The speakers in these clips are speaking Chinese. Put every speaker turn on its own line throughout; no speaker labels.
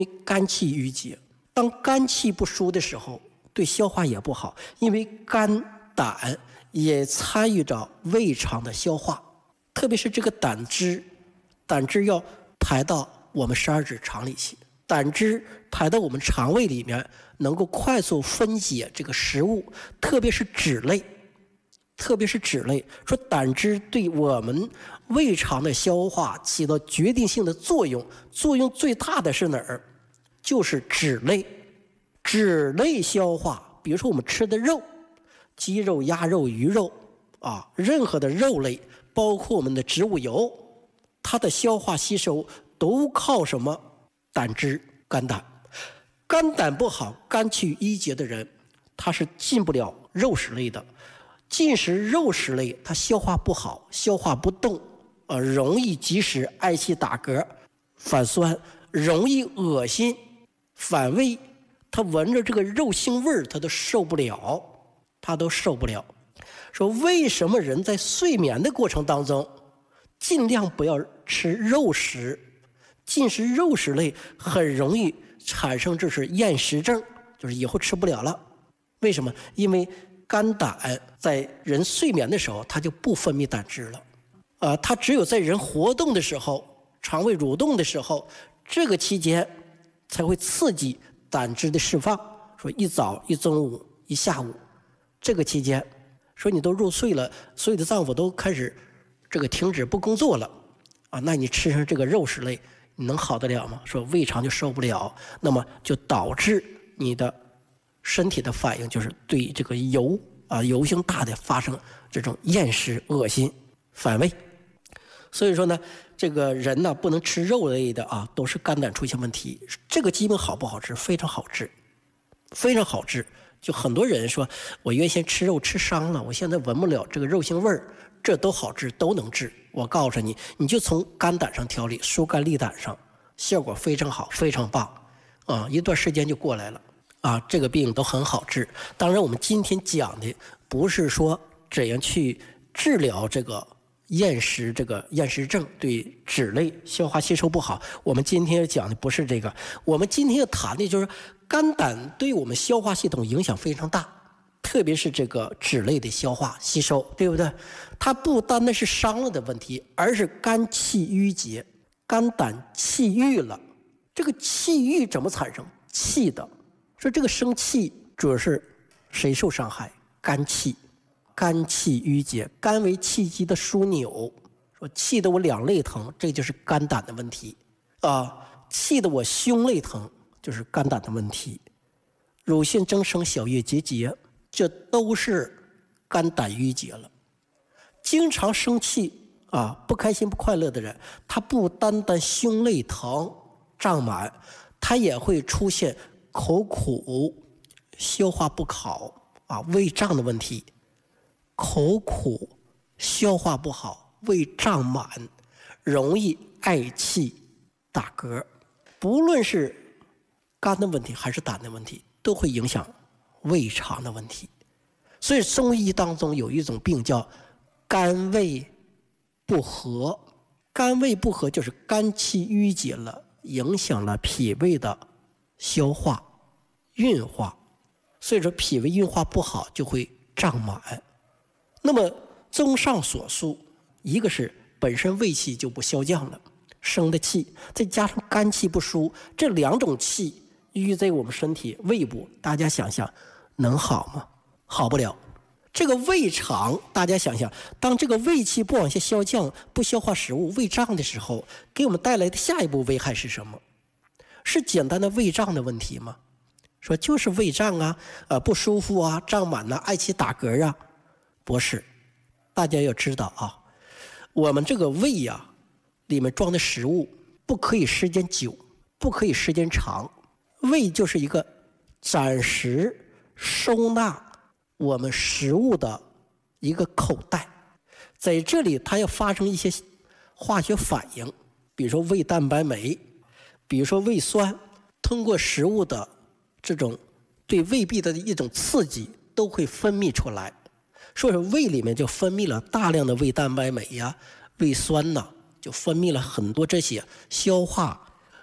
肝气郁结。当肝气不舒的时候，对消化也不好，因为肝胆也参与着胃肠的消化，特别是这个胆汁要排到我们12指肠里去，胆汁排到我们肠胃里面，能够快速分解这个食物，特别是脂类。说胆汁对我们胃肠的消化起到决定性的作用，作用最大的是哪儿？就是脂类。脂类消化，比如说我们吃的肉，鸡肉、鸭肉、鱼肉啊，任何的肉类，包括我们的植物油，它的消化吸收都靠什么？胆汁、肝胆。肝胆不好，肝气郁结的人，他是进不了肉食类的。进食肉食类，它消化不好，消化不动，容易积食、嗳气、打嗝、反酸，容易恶心、反胃。他闻着这个肉腥味儿，他都受不了。说为什么人在睡眠的过程当中，尽量不要吃肉食，进食肉食类很容易产生就是厌食症，就是以后吃不了了。为什么？因为肝胆在人睡眠的时候，它就不分泌胆汁了，它只有在人活动的时候，肠胃蠕动的时候，这个期间才会刺激胆汁的释放。说一早、一中午、一下午，这个期间，说你都入睡了，所有的脏腑都开始这个停止不工作了，那你吃上这个肉食类，你能好得了吗？说胃肠就受不了，那么就导致你的身体的反应就是对这个油性大的发生这种厌食、恶心、反胃。所以说呢，这个人呢不能吃肉类的都是肝胆出现问题。这个疾病好不好治？非常好治，非常好治。就很多人说我原先吃肉吃伤了，我现在闻不了这个肉腥味儿，这都好治，都能治。我告诉你，你就从肝胆上调理，疏肝利胆上，效果非常好，非常棒一段时间就过来了这个病都很好治。当然我们今天讲的不是说怎样去治疗这个厌食症，对脂类消化吸收不好，我们今天要讲的不是这个。我们今天要谈的就是肝胆对我们消化系统影响非常大，特别是这个脂类的消化吸收，对不对？它不单单是伤了的问题，而是肝气郁结，肝胆气郁了。这个气郁怎么产生？气的。说这个生气主要是谁受伤害？肝气。肝气郁结，肝为气机的枢纽，说气得我两肋疼，这就是肝胆的问题气得我胸肋疼，就是肝胆的问题。乳腺增生，小叶结节，这都是肝胆郁结了。经常生气不开心不快乐的人，他不单单胸肋疼胀满，他也会出现口苦、消化不好胃胀的问题。口苦、消化不好、胃胀满，容易嗳气、打嗝。不论是肝的问题还是胆的问题，都会影响胃肠的问题。所以中医当中有一种病叫肝胃不和。肝胃不和就是肝气郁结了，影响了脾胃的消化、运化。所以说脾胃运化不好就会胀满。那么综上所述，一个是本身胃气就不消降了，生的气，再加上肝气不舒，这两种气郁在我们身体胃部，大家想想能好吗？好不了。这个胃肠，大家想想，当这个胃气不往下消降，不消化食物，胃胀的时候，给我们带来的下一步危害是什么？是简单的胃胀的问题吗？说就是胃胀不舒服胀满嗳气打嗝不是。大家要知道我们这个胃里面装的食物不可以时间久，不可以时间长。胃就是一个暂时收纳我们食物的一个口袋，在这里它要发生一些化学反应，比如说胃蛋白酶，比如说胃酸，通过食物的这种对胃壁的一种刺激，都会分泌出来。所以说胃里面就分泌了大量的胃蛋白酶胃酸就分泌了很多这些消化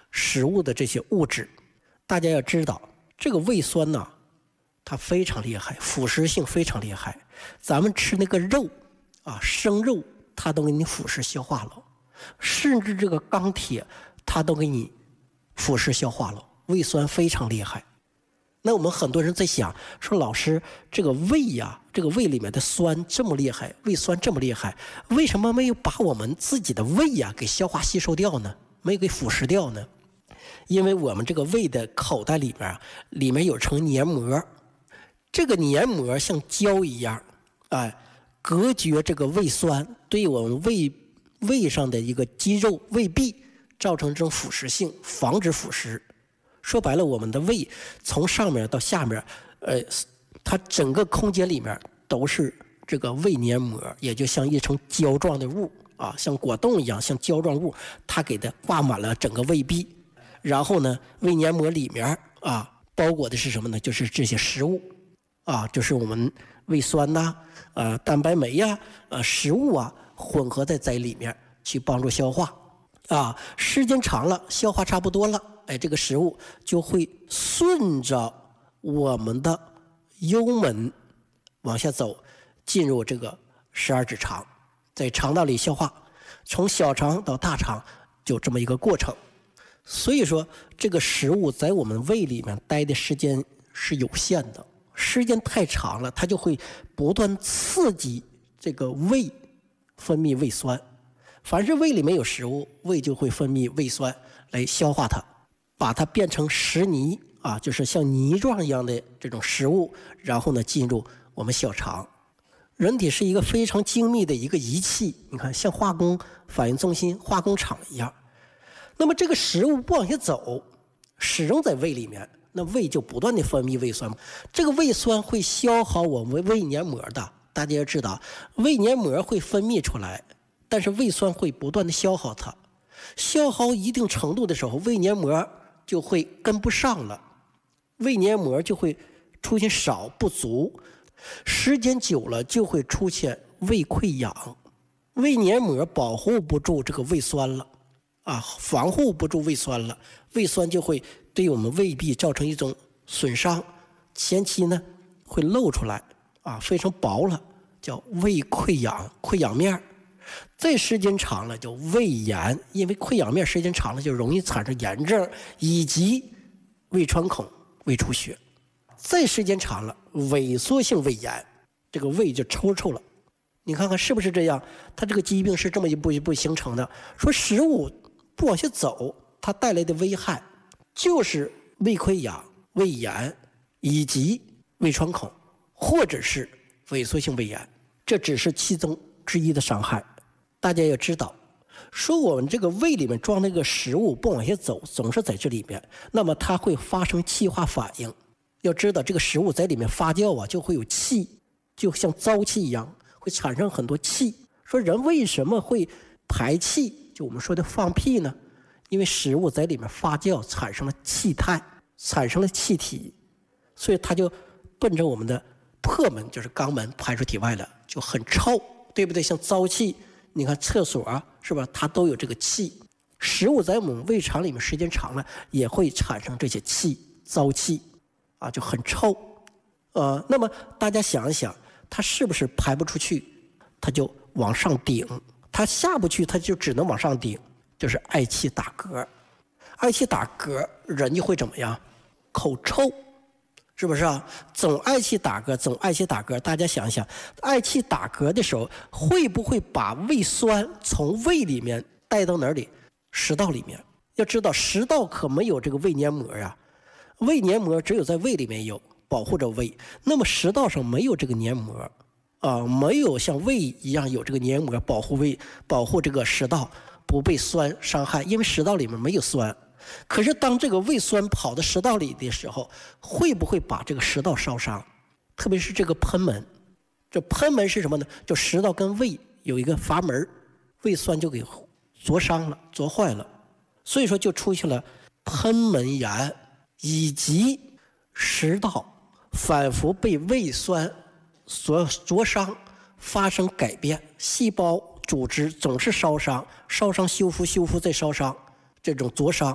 食物的这些物质。大家要知道，这个胃酸呢，它非常厉害，腐蚀性非常厉害。咱们吃那个肉啊，生肉，它都给你腐蚀消化了，甚至这个钢铁，它都给你腐蚀消化了。胃酸非常厉害。那我们很多人在想说，老师，这个胃呀，这个胃里面的酸这么厉害，胃酸这么厉害，为什么没有把我们自己的胃呀给消化吸收掉呢？没有给腐蚀掉呢？因为我们这个胃的口袋里面有层黏膜，这个黏膜像胶一样，隔绝这个胃酸对我们胃上的一个肌肉胃壁造成这种腐蚀性，防止腐蚀。说白了，我们的胃从上面到下面，它整个空间里面都是这个胃黏膜，也就像一层胶状的物啊，像果冻一样，像胶状物，它给它挂满了整个胃壁。然后呢，胃黏膜里面包裹的是什么呢？就是这些食物就是我们胃酸呐、蛋白酶呀、食物混合在里面去帮助消化时间长了，消化差不多了，这个食物就会顺着我们的幽门往下走，进入这个12指肠，在肠道里消化，从小肠到大肠就这么一个过程。所以说，这个食物在我们胃里面待的时间是有限的，时间太长了，它就会不断刺激这个胃分泌胃酸。凡是胃里面有食物，胃就会分泌胃酸来消化它，把它变成食泥就是像泥状一样的这种食物，然后呢进入我们小肠。人体是一个非常精密的一个仪器，你看像化工反应中心、化工厂一样。那么这个食物不往下走，始终在胃里面，那胃就不断的分泌胃酸，这个胃酸会消耗我们胃黏膜的。大家要知道，胃黏膜会分泌出来，但是胃酸会不断的消耗它，消耗一定程度的时候，胃黏膜就会跟不上了，胃黏膜就会出现少不足，时间久了就会出现胃溃疡，胃黏膜保护不住这个胃酸了防护不住胃酸了，胃酸就会对我们胃壁造成一种损伤，前期呢会露出来非常薄了，叫胃溃疡，溃疡面。再时间长了就胃炎，因为溃疡面时间长了就容易产生炎症，以及胃穿孔、胃出血。再时间长了萎缩性胃炎，这个胃就抽抽了。你看看是不是这样？它这个疾病是这么一步一步形成的。说食物不往下走，它带来的危害就是胃溃疡、胃炎以及胃穿孔，或者是萎缩性胃炎，这只是其中之一的伤害。大家要知道，说我们这个胃里面装那个食物不往下走，总是在这里面，那么它会发生气化反应。要知道这个食物在里面发酵就会有气，就像沼气一样，会产生很多气。说人为什么会排气，就我们说的放屁呢？因为食物在里面发酵产生了气态，产生了气体，所以它就奔着我们的破门，就是肛门排出体外了，就很臭，对不对？像沼气，你看厕所是吧，它都有这个气。食物在我们胃肠里面时间长了也会产生这些气，沼气就很臭。那么大家想一想，它是不是排不出去，它就往上顶，它下不去，它就只能往上顶，就是嗳气打嗝。嗳气打嗝，人就会怎么样？口臭，是不是总嗳气打嗝，总嗳气打嗝。大家想一想，嗳气打嗝的时候，会不会把胃酸从胃里面带到哪里？食道里面。要知道，食道可没有这个胃黏膜胃黏膜只有在胃里面有，保护着胃。那么食道上没有这个黏膜没有像胃一样有这个黏膜保护胃，保护这个食道不被酸伤害，因为食道里面没有酸。可是当这个胃酸跑到食道里的时候，会不会把这个食道烧伤？特别是这个喷门，这喷门是什么呢？就食道跟胃有一个阀门，胃酸就给灼伤了，灼坏了，所以说就出现了喷门炎，以及食道反复被胃酸所灼伤，发生改变，细胞组织总是烧伤，烧伤修复，修复再烧伤，这种灼伤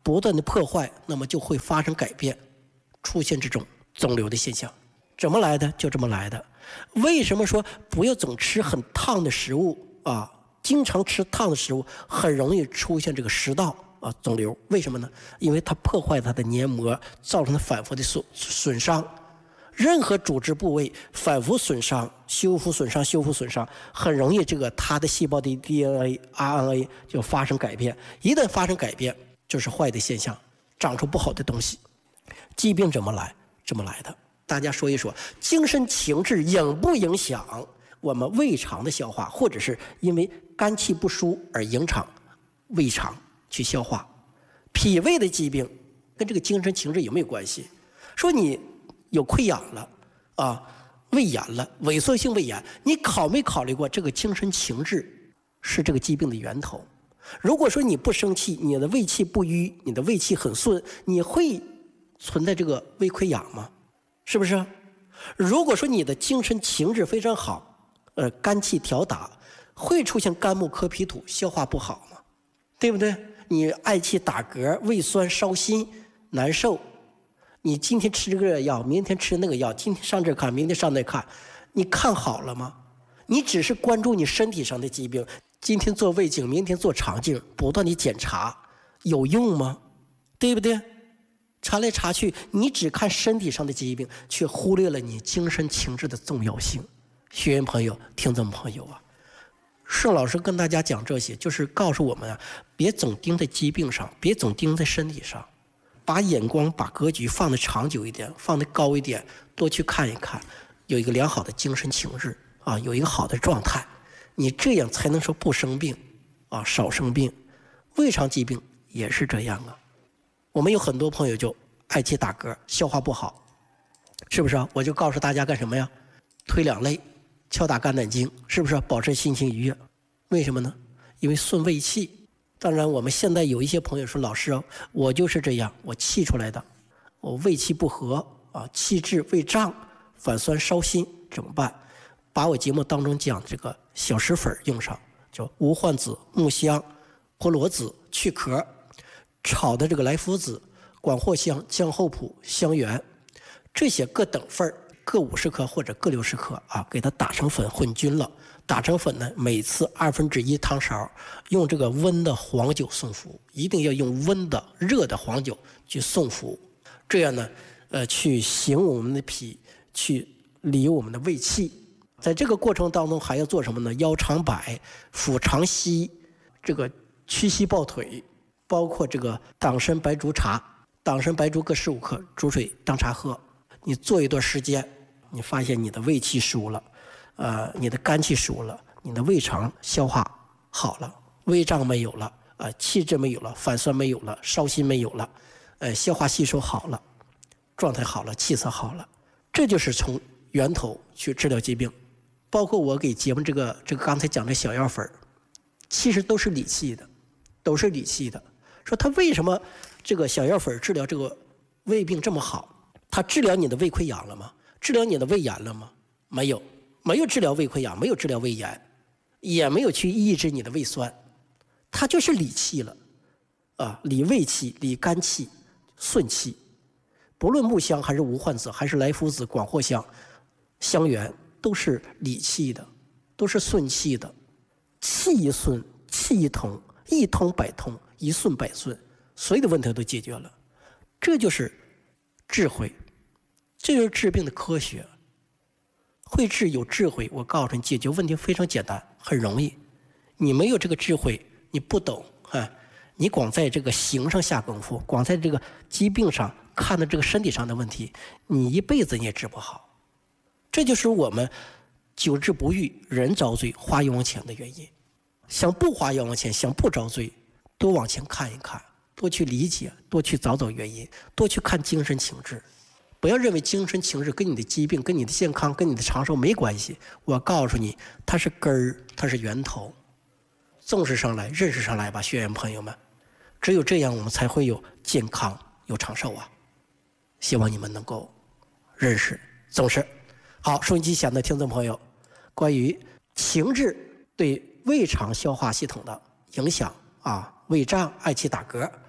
不断的破坏，那么就会发生改变，出现这种肿瘤的现象。怎么来的？就这么来的。为什么说不要总吃很烫的食物啊？经常吃烫的食物很容易出现这个食道啊肿瘤。为什么呢？因为它破坏它的黏膜，造成它反复的损伤。任何组织部位反复损伤、修复损伤、修复损伤，很容易它的细胞的 DNA、RNA 就发生改变。一旦发生改变，就是坏的现象，长出不好的东西。疾病怎么来？这么来的。大家说一说，精神情志影不影响我们胃肠的消化，或者是因为肝气不舒而影响胃肠去消化？脾胃的疾病跟这个精神情志有没有关系？说你有溃疡了啊，胃炎了，萎缩性胃炎，你没考虑过这个精神情志是这个疾病的源头？如果说你不生气，你的胃气不瘀，你的胃气很顺，你会存在这个胃溃疡吗？是不是？如果说你的精神情志非常好，肝气调达，会出现肝木克脾土，消化不好吗？对不对？你嗳气打嗝，胃酸烧心难受，你今天吃这个药，明天吃那个药，今天上这看，明天上那看，你看好了吗？你只是关注你身体上的疾病，今天做胃镜，明天做肠镜，不断地检查，有用吗？对不对？查来查去，你只看身体上的疾病，却忽略了你精神情志的重要性。学员朋友、听众朋友啊，盛老师跟大家讲这些，就是告诉我们啊，别总盯在疾病上，别总盯在身体上，把眼光、把格局放得长久一点，放得高一点，多去看一看，有一个良好的精神情志啊，有一个好的状态，你这样才能说不生病啊，少生病。胃肠疾病也是这样啊。我们有很多朋友就嗳气打嗝，消化不好，是不是啊？我就告诉大家干什么呀？推两肋，敲打肝胆经，是不是保持心情愉悦？为什么呢？因为顺胃气。当然我们现在有一些朋友说，老师啊，我就是这样，我气出来的，我胃气不和啊，气滞胃胀，反酸烧心，怎么办？把我节目当中讲这个小石粉用上，叫无患子、木香、婆罗子、去壳炒的这个莱菔子、广藿香、姜厚朴、香橼，这些各等份，各50克或者各60克啊，给它打成粉，混均了。打成粉呢，每次1/2汤勺，用这个温的黄酒送服，一定要用温的热的黄酒去送服，这样呢，去行我们的脾，去理我们的胃气。在这个过程当中还要做什么呢？腰长柏、腹长犀，这个屈膝抱腿。包括这个党参白术茶，党参白术各15克，煮水当茶喝。你做一段时间，你发现你的胃气舒了，你的肝气舒了，你的胃肠消化好了，胃胀没有了，气滞没有了，反酸没有了，烧心没有了，消化吸收好了，状态好了，气色好了，这就是从源头去治疗疾病。包括我给节目这个刚才讲的小药粉，其实都是理气的，都是理气的。说他为什么这个小药粉治疗这个胃病这么好？他治疗你的胃溃疡了吗？治疗你的胃炎了吗？没有，没有治疗胃溃疡，没有治疗胃炎，也没有去抑制你的胃酸，它就是理气了啊，理胃气、理肝气、顺气。不论木香还是无患子，还是莱菔子、广藿香、香橼，都是理气的，都是顺气的。气一顺，气一通，一通百通，一顺百顺，所有的问题都解决了。这就是智慧，这就是治病的科学。会治有智慧，我告诉你，解决问题非常简单，很容易。你没有这个智慧，你不懂你光在这个形上下功夫，光在这个疾病上看到这个身体上的问题，你一辈子你也治不好。这就是我们久治不愈，人遭罪，花冤枉钱的原因。想不花冤枉钱，想不遭罪，多往前看一看，多去理解，多去找找原因，多去看精神情志。不要认为精神情志跟你的疾病、跟你的健康、跟你的长寿没关系。我告诉你，它是根儿，它是源头。重视上来，认识上来吧，学员朋友们。只有这样，我们才会有健康、有长寿啊！希望你们能够认识、重视。好，收音机前的听众朋友，关于情志对胃肠消化系统的影响啊，胃胀、嗳气打嗝，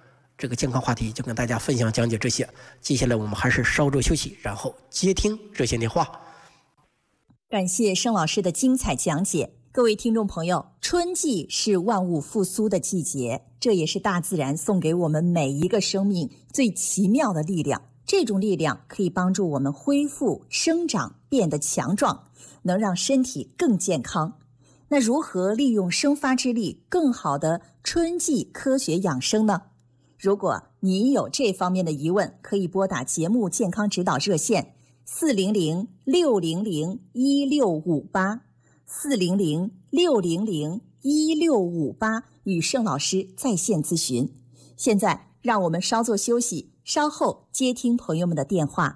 这个健康话题就跟大家分享讲解这些。接下来我们还是稍作休息，然后接听热线电话。
感谢盛老师的精彩讲解。各位听众朋友，春季是万物复苏的季节，这也是大自然送给我们每一个生命最奇妙的力量。这种力量可以帮助我们恢复、生长，变得强壮，能让身体更健康。那如何利用生发之力，更好的春季科学养生呢？如果你有这方面的疑问，可以拨打节目健康指导热线400-600-1658，400-600-1658，与盛老师在线咨询。现在让我们稍作休息，稍后接听朋友们的电话。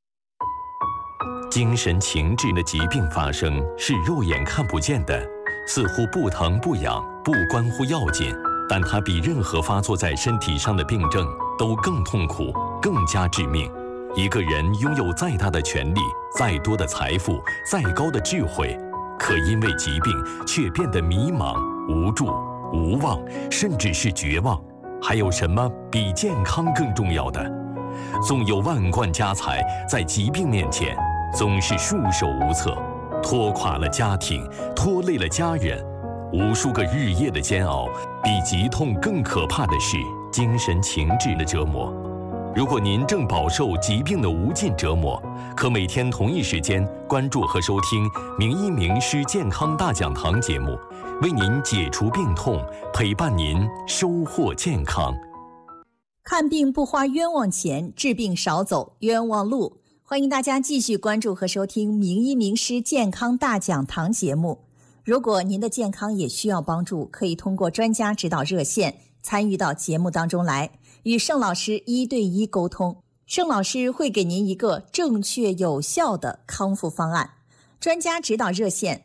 精神情志的疾病发生是肉眼看不见的，似乎不疼不痒，不关乎要紧，但它比任何发作在身体上的病症都更痛苦，更加致命。一个人拥有再大的权利，再多的财富，再高的智慧，可因为疾病却变得迷茫、无助、无望，甚至是绝望。还有什么比健康更重要的？纵有万贯家财，在疾病面前总是束手无策，拖垮了家庭，拖累了家人。无数个日夜的煎熬，比疾痛更可怕的是精神情志的折磨。如果您正饱受疾病的无尽折磨，可每天同一时间关注和收听名医名师健康大讲堂节目，为您解除病痛，陪伴您收获健康。
看病不花冤枉钱，治病少走冤枉路。欢迎大家继续关注和收听名医名师健康大讲堂节目。如果您的健康也需要帮助，可以通过专家指导热线参与到节目当中来，与盛老师1对1沟通。盛老师会给您一个正确有效的康复方案。专家指导热线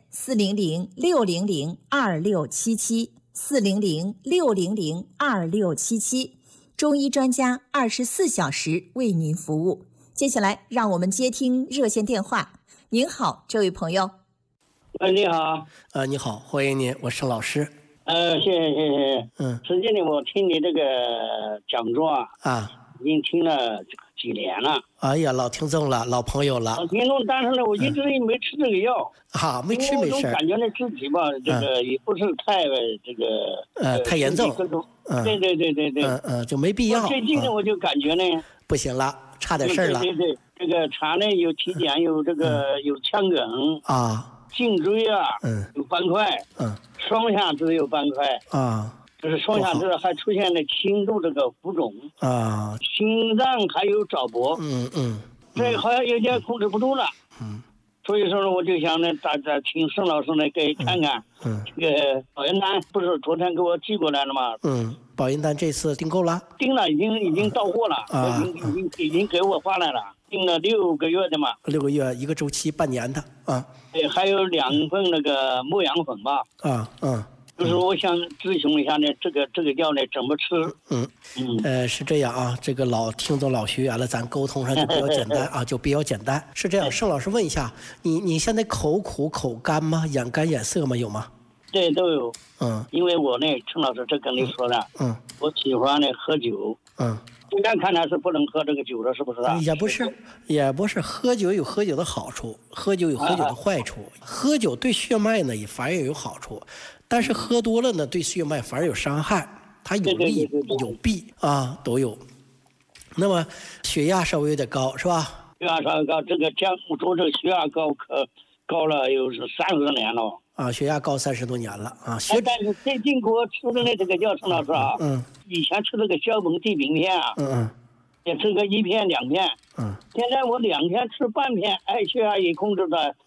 400-600-2677，400-600-2677，中医专家24小时为您服务。接下来让我们接听热线电话。您好，这位朋友。
你好。
你好，欢迎您，我是盛老师。
谢谢。实际呢，我听你这个讲座已经听了几年了。
哎呀，老听众了，老朋友了。
老听众，但是呢，我一直没吃这个药。
没吃没事。
我感觉呢自己吧，这个也不是太
太严重。
对。
就没必要。
最近呢，我就感觉呢，
不行了，差点事儿了。
对，这个查呢有体检，有这个有腔梗颈椎有斑块，双下肢有斑块就是双下肢还出现了轻度这个浮肿心脏还有早搏，这好像有点控制不住了，所以说呢，我就想呢，大家请盛老师呢给看看，这个保元丹不是昨天给我寄过来了吗？
保元丹这次订购了？
订了，已经到货了，已经给我发来了。订了6个月的嘛，6
个月一个周期，半年的
对，还有2份那个牧羊粉吧就是我想咨询一下呢，这个药呢怎么吃？
是这样这个老听众老学员了，咱沟通上就比较简单就比较简单。是这样，盛老师问一下，你现在口苦口干吗？眼干眼涩吗？有吗？
对，都有。因为我呢，陈老师这跟你说了，我喜欢呢喝酒。现在看来是不能喝这个酒了，是不是
也不是，喝酒有喝酒的好处，喝酒有喝酒的坏处。喝酒对血脉呢也反而有好处，但是喝多了呢对血脉反而有伤害，它有利有弊都有。那么血压稍微有点高是吧？
血压稍微高，这个我说这个血压高高了有30年了。
血压高30多年了
但是最近给我吃的那这个叫陈老师以前吃这个小苯地平片也吃个1片2片现在我2天吃半片，血压也控制在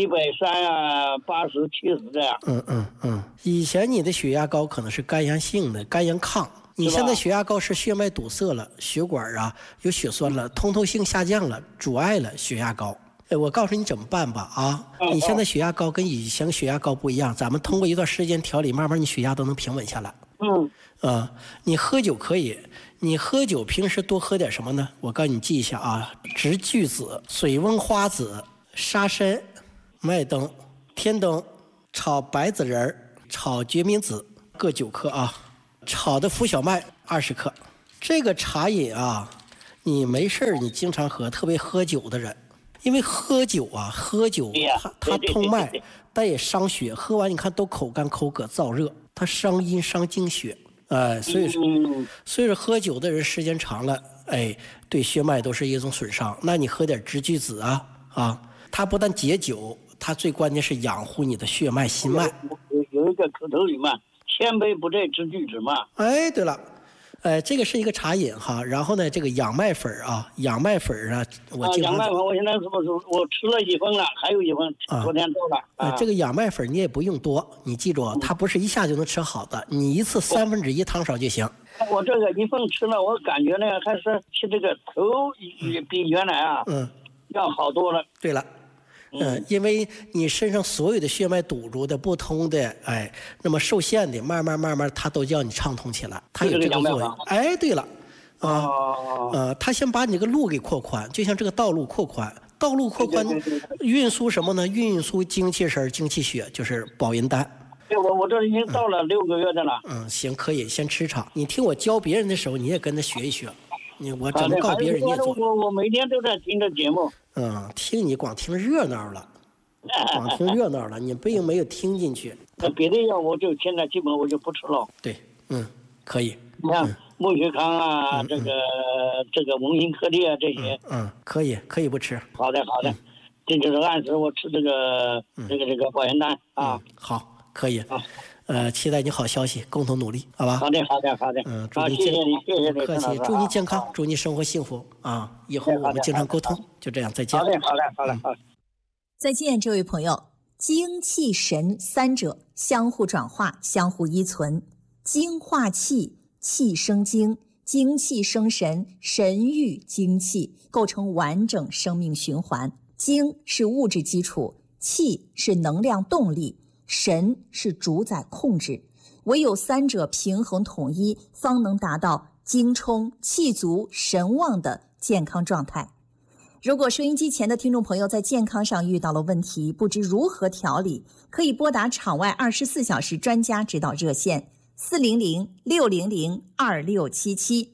130、80、70这样。
以前你的血压高可能是肝炎性的肝炎亢，你现在血压高是血脉堵塞了，血管有血栓了，通透性下降了，阻碍了血压高。我告诉你怎么办吧你现在血压高跟以前血压高不一样，咱们通过一段时间调理，慢慢你血压都能平稳下来。你喝酒可以，你喝酒平时多喝点什么呢？我告诉你记一下直巨子、水翁花子、沙参、麦冬、天冬、炒白子仁、炒决明子各9克炒的浮小麦20克， 这个茶饮啊，你没事你经常喝，特别喝酒的人，因为喝酒它通脉，但也伤血，喝完你看都口干口渴燥热，它伤阴伤精血，所以说喝酒的人时间长了，对血脉都是一种损伤。那你喝点知具子啊，它不但解酒，它最关键是养护你的血脉心脉。
有一个口头语嘛，千杯不醉知具子嘛。
对了。这个是一个茶饮哈，然后呢，这个养脉粉啊，养脉粉啊，我
养脉粉，我现在我吃了1份了，还有1份，昨天做了。
这个养脉粉你也不用多，你记住，它不是一下就能吃好的，你一次1/3汤勺就行。
我这个1份吃了，我感觉呢还是吃这个头比原来要好多了。
对了。因为你身上所有的血脉堵住的、不通的，那么受限的，慢慢它都叫你畅通起来，它有这个作用。对了，它先把你这个路给扩宽，就像这个道路扩宽，运输什么呢？运输精气神、精气血，就是保阴丹。
对，我这已经到了6个月的了。
行，可以先吃尝。你听我教别人的时候，你也跟着学一学。我怎么告别人你也做。
我每天都在听这节目。
听你光听热闹了，你并没有听进去。
别的药我就现在基本我就不吃了。
对，可以。
你看木血康啊，这个文心颗粒啊这些。
可以不吃。
好的，这就是按时我吃这个保元丹啊。
好，可以。期待你好消息，共同努力，好吧？
好的。谢谢你，
不客气，祝你健康，祝你生活幸福啊！以后我们经常沟通，就这样，再见。
好嘞。
再见，这位朋友。精气神三者相互转化，相互依存，精化气，气生精，精气生神，神育精气，构成完整生命循环。精是物质基础，气是能量动力，神是主宰控制，唯有三者平衡统一，方能达到精充、气足、神旺的健康状态。如果收音机前的听众朋友在健康上遇到了问题，不知如何调理，可以拨打场外24小时专家指导热线400-600-2677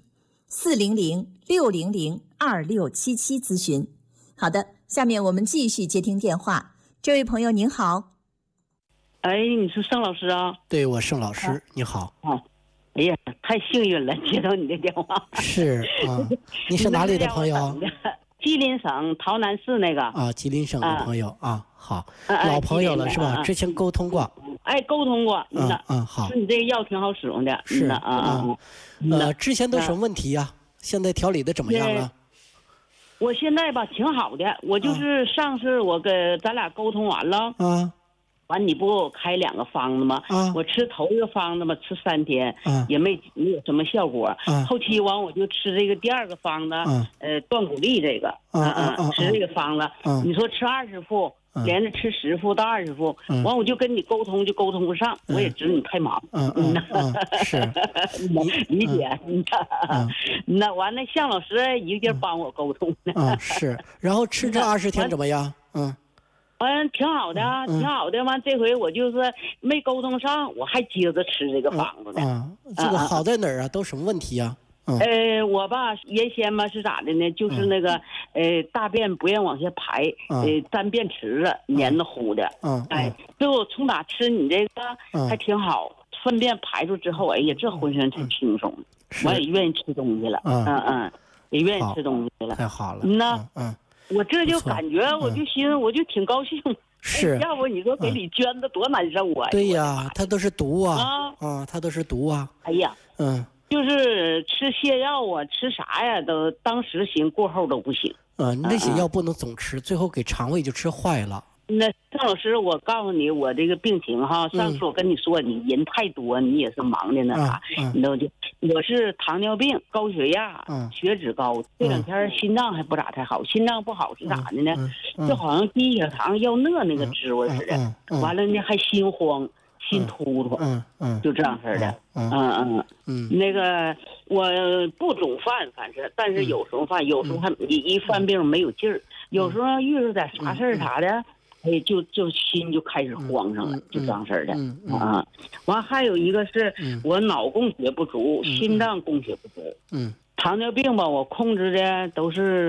400-600-2677咨询。好的，下面我们继续接听电话。这位朋友您好。
你是盛老师啊？
对，我盛老师，你好。
哎呀，太幸运了，接到你的电话。
是你是哪里的朋友？
吉林省洮南市那个。
吉林省的朋友好，老朋友了是吧？之前沟通过。
沟通过。
好。
是你这个药挺好使用的。
是之前都什么问题呀？现在调理的怎么样了？
我现在吧挺好的，我就是上次我跟咱俩沟通完了。完你不给我开2个方子吗？我吃头1个方子嘛，吃3天，也没有什么效果。后期完我就吃这个第2个方子，断骨力这个，吃这个方子。你说吃20副，连着吃10副到20副，完我就跟你沟通就沟通不上，我也知道你太忙。
是，
理解。那完了，向老师一个劲儿帮我沟通。
是，然后吃这20天怎么样？
挺好的，挺好的。完这回我就是没沟通上，我还接着吃这个方子呢。
这个好在哪儿啊？都什么问题啊？
我吧原先吧是咋的呢？就是那个大便不愿往下排，沾便池子黏的糊的。最后从哪吃你这个还挺好，粪便排出之后，哎呀，这浑身挺轻松，我也愿意吃东西了。也愿意吃东西了。
太好了。
我这就感觉，我就寻思，我就挺高兴。
是，
要不你说给你捐的多难受啊！
对呀，它都是毒它都是毒啊！
哎呀，就是吃泻药啊，吃啥呀，都当时行，过后都不行。
那些药不能总吃，最后给肠胃就吃坏了。
那郑老师，我告诉你，我这个病情哈，上次我跟你说，你人太多，你也是忙的那啥，你都我是糖尿病、高血压、血脂高，这2天心脏还不咋太好，心脏不好是咋的呢？就好像低血糖要那个滋味似的，完了呢还心慌、心突突，就这样式的。那个我不总犯，但是有时候犯，有时候还一犯病没有劲儿，有时候遇着点啥事儿啥的。就心就开始慌上了，就这样式的。完还有一个是我脑供血不足，心脏供血不足。 糖尿病吧，我控制的都是